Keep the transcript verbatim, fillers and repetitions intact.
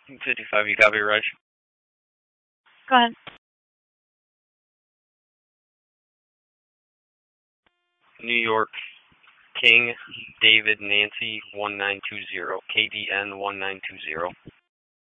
fifty-five, you copy, Raj? Go ahead. New York, King, David, Nancy, one nine two zero, K D N one nine two zero.